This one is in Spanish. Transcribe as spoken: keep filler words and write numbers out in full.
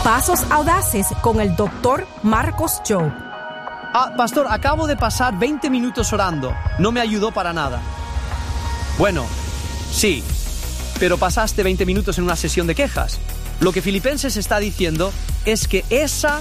Pasos Audaces con el doctor Marcos Jobe. Ah, pastor, acabo de pasar veinte minutos orando. No me ayudó para nada. Bueno, sí, pero pasaste veinte minutos en una sesión de quejas. Lo que Filipenses está diciendo es que esa